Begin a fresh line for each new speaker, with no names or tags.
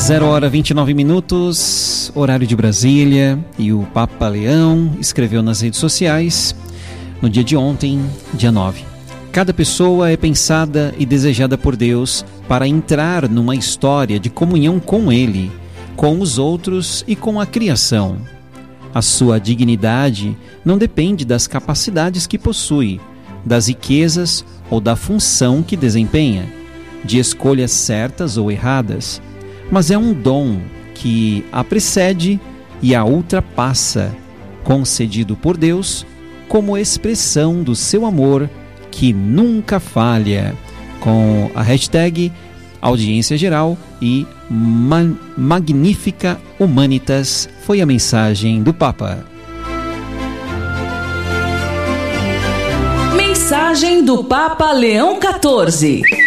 0h29, horário de Brasília, e o Papa Leão escreveu nas redes sociais, no dia de ontem, dia 9. Cada pessoa é pensada e desejada por Deus para entrar numa história de comunhão com Ele, com os outros e com a criação. A sua dignidade não depende das capacidades que possui, das riquezas ou da função que desempenha, de escolhas certas ou erradas, mas é um dom que a precede e a ultrapassa, concedido por Deus como expressão do seu amor que nunca falha, com a hashtag Audiência Geral e Magnifica Humanitas, foi a mensagem do Papa.
Mensagem do Papa Leão XIV.